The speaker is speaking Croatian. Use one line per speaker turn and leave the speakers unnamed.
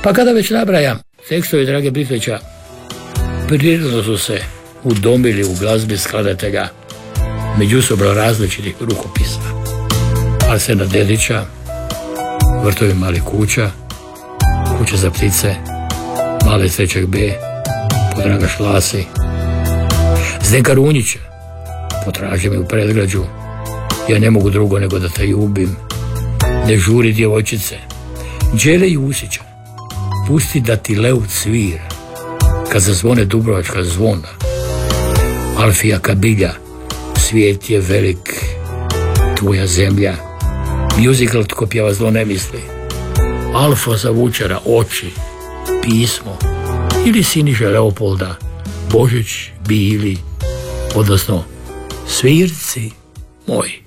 Pa kada već nabrajam tekstovi Drage Britvića, prirodno su se udomili u glazbi skladatelja međusobno različitih rukopisa. Arsena Dedića, Vrtovi malih kuća, Kuća za ptice, Male Ceček B, Podraga Šlasi, Zdenka Runjića, Potraži me u predgrađu, Ja ne mogu drugo nego da te ljubim, Ne žuri djevojčice, Đele Jusića, Pusti da ti lev svira, Kad zazvone dubrovačka zvona, Alfija Kabilja, Svijet je velik, Tvoja zemlja, Musical Tko pjeva zlo ne misli, Alfonsa Vučara, Oči, Pismo, ili Siniša Leopolda, Božić bili, odnosno Svirci moji.